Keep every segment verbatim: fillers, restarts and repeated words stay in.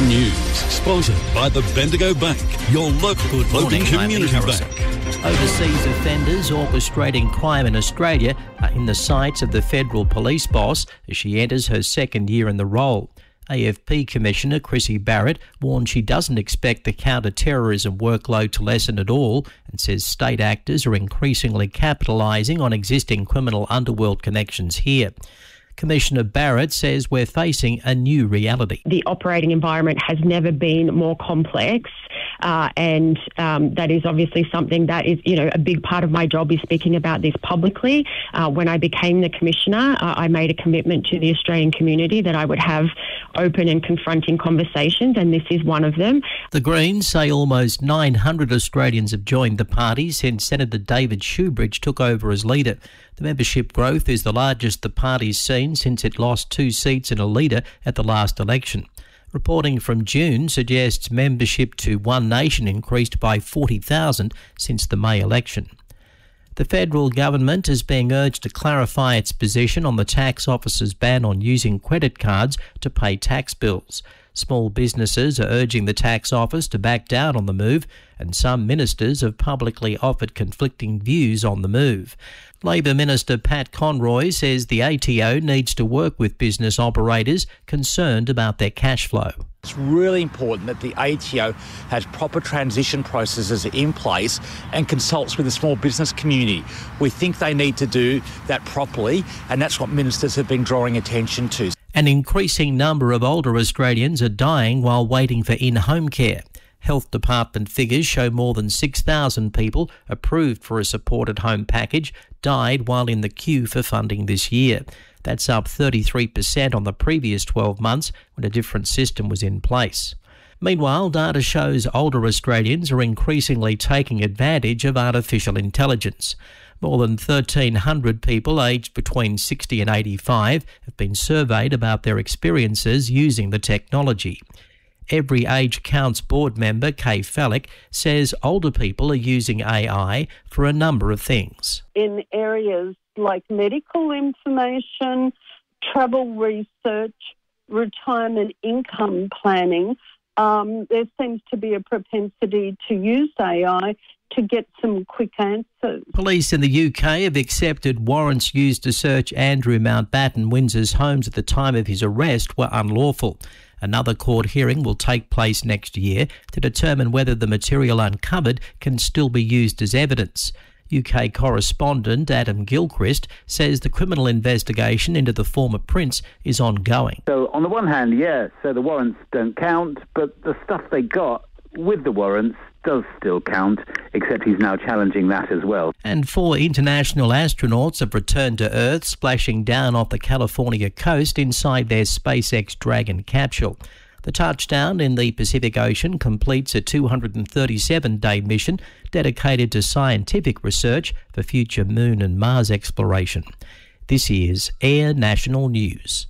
News, sponsored by the Bendigo Bank, your local Good Logan morning, Community I'm Bank. Overseas offenders orchestrating crime in Australia are in the sights of the federal police boss as she enters her second year in the role. A F P Commissioner Chrissy Barrett warned she doesn't expect the counter-terrorism workload to lessen at all and says state actors are increasingly capitalising on existing criminal underworld connections here. Commissioner Barrett says we're facing a new reality. The operating environment has never been more complex, uh, and um, that is obviously something that is, you know, a big part of my job is speaking about this publicly. Uh, when I became the Commissioner, uh, I made a commitment to the Australian community that I would have open and confronting conversations, and this is one of them. The Greens say almost nine hundred Australians have joined the party since Senator David Shoebridge took over as leader. The membership growth is the largest the party's seen since it lost two seats and a leader at the last election. Reporting from June suggests membership to One Nation increased by forty thousand since the May election. The federal government is being urged to clarify its position on the tax office's ban on using credit cards to pay tax bills. Small businesses are urging the tax office to back down on the move, and some ministers have publicly offered conflicting views on the move. Labor Minister Pat Conroy says the A T O needs to work with business operators concerned about their cash flow. It's really important that the A T O has proper transition processes in place and consults with the small business community. We think they need to do that properly, and that's what ministers have been drawing attention to. An increasing number of older Australians are dying while waiting for in-home care. Health Department figures show more than six thousand people approved for a supported home package died while in the queue for funding this year. That's up thirty-three percent on the previous twelve months when a different system was in place. Meanwhile, data shows older Australians are increasingly taking advantage of artificial intelligence. More than thirteen hundred people aged between sixty and eighty-five have been surveyed about their experiences using the technology. Every Age Counts board member, Kay Fallick, says older people are using A I for a number of things. In areas like medical information, travel research, retirement income planning, um, there seems to be a propensity to use A I to get some quick answers. Police in the U K have accepted warrants used to search Andrew Mountbatten Windsor's homes at the time of his arrest were unlawful. Another court hearing will take place next year to determine whether the material uncovered can still be used as evidence. U K correspondent Adam Gilchrist says the criminal investigation into the former prince is ongoing. So on the one hand, yeah, so the warrants don't count, but the stuff they got with the warrants does still count, except he's now challenging that as well. And four international astronauts have returned to Earth, splashing down off the California coast inside their SpaceX Dragon capsule. The touchdown in the Pacific Ocean completes a two hundred thirty-seven day mission dedicated to scientific research for future Moon and Mars exploration. This is Air National News.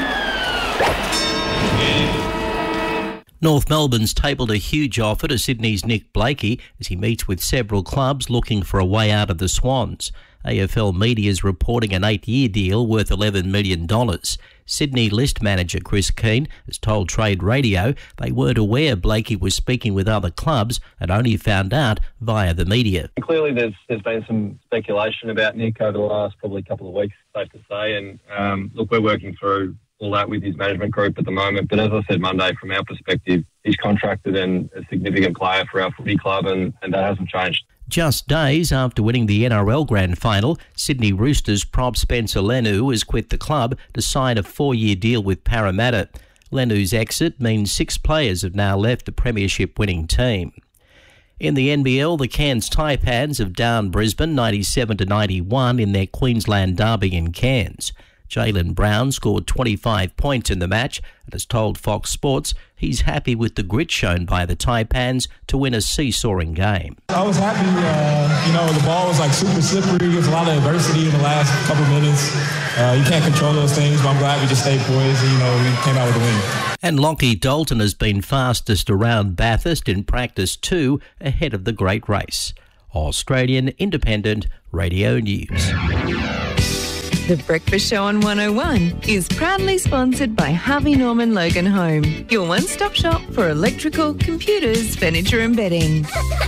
North Melbourne's tabled a huge offer to Sydney's Nick Blakey as he meets with several clubs looking for a way out of the Swans. A F L Media is reporting an eight-year deal worth eleven million dollars. Sydney list manager Chris Keane has told Trade Radio they weren't aware Blakey was speaking with other clubs and only found out via the media. Clearly there's there's been some speculation about Nick over the last probably couple of weeks, safe to say, and um, look, we're working through all that with his management group at the moment. But as I said Monday, from our perspective, he's contracted and a significant player for our footy club, and, and that hasn't changed. Just days after winning the N R L Grand Final, Sydney Roosters prop Spencer Leniu has quit the club to sign a four-year deal with Parramatta. Leniu's exit means six players have now left the premiership-winning team. In the N B L, the Cairns Taipans have downed Brisbane ninety-seven to ninety-one in their Queensland derby in Cairns. Jaylen Brown scored twenty-five points in the match and has told Fox Sports he's happy with the grit shown by the Taipans to win a seesawing game. I was happy, uh, you know, the ball was like super slippery. There's a lot of adversity in the last couple minutes. Uh, you can't control those things, but I'm glad we just stayed poised and, you know, we came out with a win. And Lockie Dalton has been fastest around Bathurst in practice two ahead of the great race. Australian Independent Radio News. The Breakfast Show on one oh one is proudly sponsored by Harvey Norman Logan Home, your one-stop shop for electrical, computers, furniture and bedding.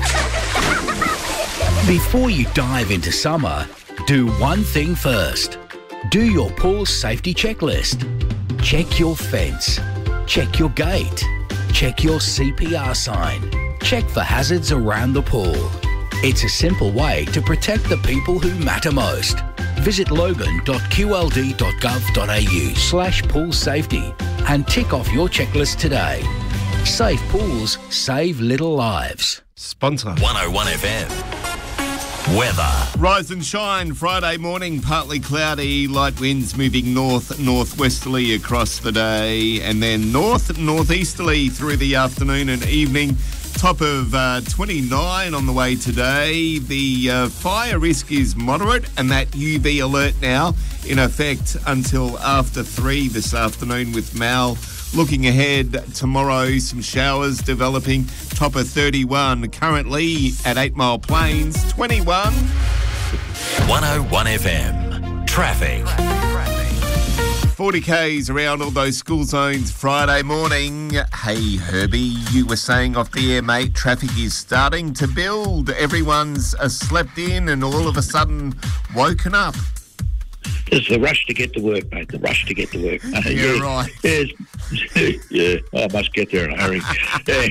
Before you dive into summer, do one thing first. Do your pool safety checklist. Check your fence. Check your gate. Check your C P R sign. Check for hazards around the pool. It's a simple way to protect the people who matter most. Visit logan.qld.gov.au slash pool safety and tick off your checklist today. Safe pools save little lives. Sponsor. one oh one F M. Weather. Rise and shine. Friday morning, partly cloudy, light winds moving north northwesterly across the day, and then north northeasterly through the afternoon and evening. Top of uh, twenty-nine on the way today. The uh, fire risk is moderate, and that U V alert now in effect until after three this afternoon with Mal. Looking ahead tomorrow, some showers developing. Top of thirty-one currently at Eight Mile Plains. twenty-one. one oh one F M. Traffic. forty kays around all those school zones Friday morning. Hey, Herbie, you were saying off the air, mate, traffic is starting to build. Everyone's uh, slept in and all of a sudden woken up. It's the rush to get to work, mate, the rush to get to work. Uh, yeah, yeah, right. Yes. Yeah, I must get there in a hurry. Yeah.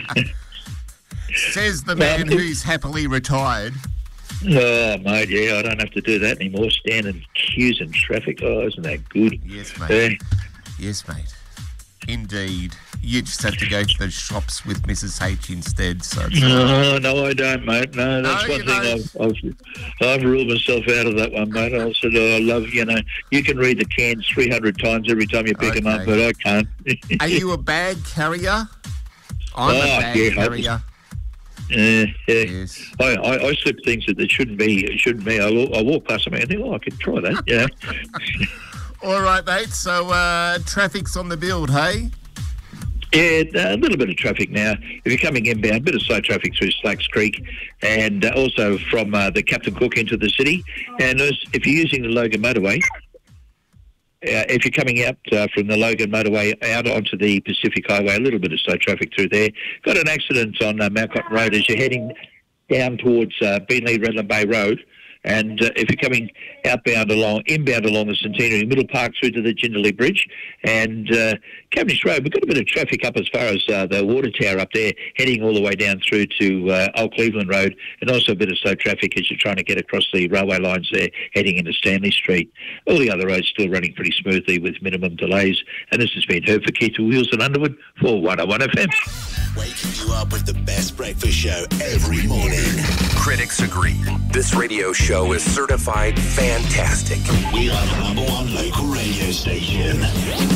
Says the man um, who's happily retired. Oh, mate, yeah, I don't have to do that anymore. Stand in queues in traffic. Oh, isn't that good? Yes, mate. Uh, yes, mate. Indeed. You just have to go to the shops with Missus H instead. So it's no, no, I don't, mate. No, that's no, one thing I've, I've, I've ruled myself out of that one, mate. I said, oh, I love, you know, you can read the cans three hundred times every time you pick okay. them up, but I can't. Are you a bag carrier? I'm oh, a bag yeah, carrier. Yeah, yeah. Yes. I, I, I slip things that there shouldn't be. It shouldn't be. I, I walk past something and think, oh, I could try that. Yeah. All right, mate. So uh, traffic's on the build, hey? Yeah, a little bit of traffic now. If you're coming inbound, a bit of slow traffic through Slacks Creek and uh, also from uh, the Captain Cook into the city. And as, if you're using the Logan Motorway, uh, if you're coming out uh, from the Logan Motorway out onto the Pacific Highway, a little bit of slow traffic through there. Got an accident on uh, Mount Cotton Road as you're heading down towards uh, Beenleigh Redland Bay Road. And uh, if you're coming outbound along, inbound along the Centenary, Middle Park through to the Jindalee Bridge and uh, Cavendish Road, we've got a bit of traffic up as far as uh, the water tower up there, heading all the way down through to uh, Old Cleveland Road, and also a bit of slow traffic as you're trying to get across the railway lines there, heading into Stanley Street. All the other roads still running pretty smoothly with minimum delays. And this has been Herb for Keith Wheels and Underwood for one oh one F M. Waking you up with the best breakfast show every morning. Critics agree. This radio show is certified fantastic. We are the number one local radio station.